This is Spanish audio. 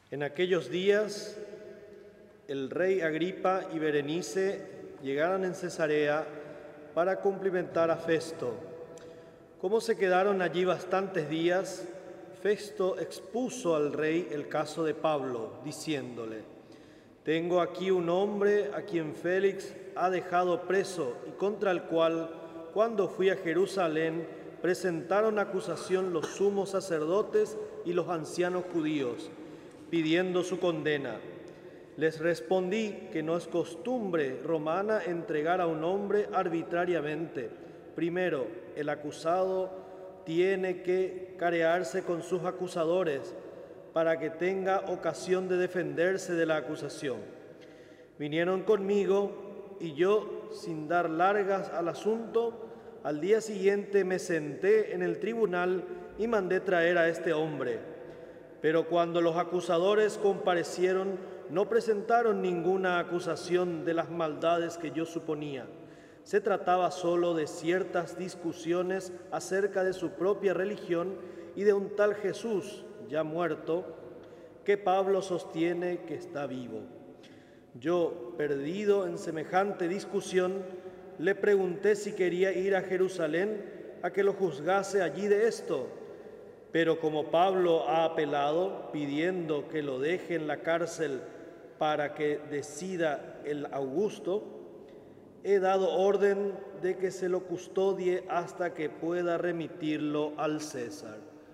En aquellos días, el rey Agripa y Berenice llegaron en Cesarea para cumplimentar a Festo. Como se quedaron allí bastantes días, Festo expuso al rey el caso de Pablo, diciéndole: «Tengo aquí un hombre a quien Félix ha dejado preso y contra el cual, cuando fui a Jerusalén, presentaron acusación los sumos sacerdotes y los ancianos judíos, pidiendo su condena. Les respondí que no es costumbre romana entregar a un hombre arbitrariamente. Primero, el acusado tiene que carearse con sus acusadores para que tenga ocasión de defenderse de la acusación. Vinieron conmigo y yo, sin dar largas al asunto, al día siguiente me senté en el tribunal y mandé traer a este hombre. Pero cuando los acusadores comparecieron, no presentaron ninguna acusación de las maldades que yo suponía. Se trataba solo de ciertas discusiones acerca de su propia religión y de un tal Jesús, ya muerto, que Pablo sostiene que está vivo. Yo, perdido en semejante discusión, le pregunté si quería ir a Jerusalén a que lo juzgase allí de esto. Pero como Pablo ha apelado, pidiendo que lo deje en la cárcel para que decida el Augusto, he dado orden de que se lo custodie hasta que pueda remitirlo al César».